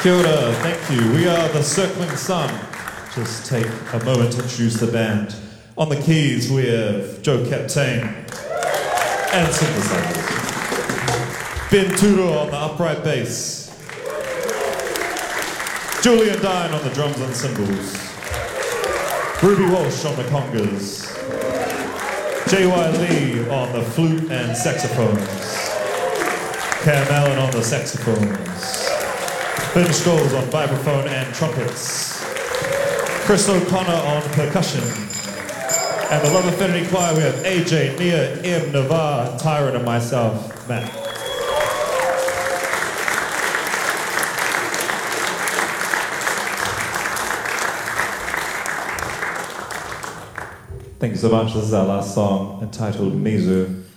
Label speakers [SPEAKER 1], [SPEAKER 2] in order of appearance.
[SPEAKER 1] Kia ora, thank you. We are the Circling Sun. Just take a moment to introduce the band. On the keys we have Joe Captain and synthesizers. Ben Turo on the upright bass. Julian Dine on the drums and cymbals. Ruby Walsh on the congas. J.Y. Lee on the flute and saxophones. Cam Allen on the saxophones. Ben Scholes on vibraphone and trumpets. Chris O'Connor on percussion. And the Love Affinity Choir, we have AJ, Nia, M, Navar, Tyron, and myself, Matt. Thank you so much. This is our last song entitled Mizu.